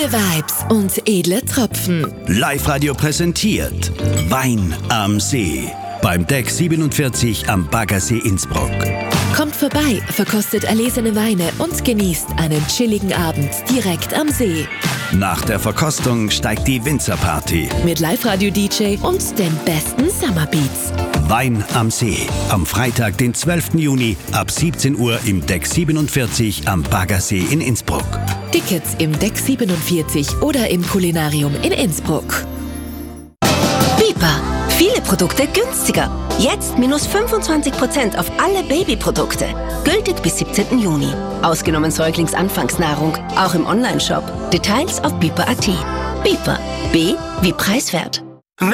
Coole Vibes und edle Tropfen. Live-Radio präsentiert Wein am See beim Deck 47 am Baggersee Innsbruck. Kommt vorbei, verkostet erlesene Weine und genießt einen chilligen Abend direkt am See. Nach der Verkostung steigt die Winzerparty. Mit Live-Radio-DJ und den besten Summerbeats. Wein am See. Am Freitag, den 12. Juni ab 17 Uhr im Deck 47 am Baggersee in Innsbruck. Tickets im Deck 47 oder im Kulinarium in Innsbruck. Biber. Viele Produkte günstiger. Jetzt minus 25% auf alle Babyprodukte. Gültig bis 17. Juni. Ausgenommen Säuglingsanfangsnahrung. Auch im Onlineshop. Details auf biber.at. Biber. B wie preiswert.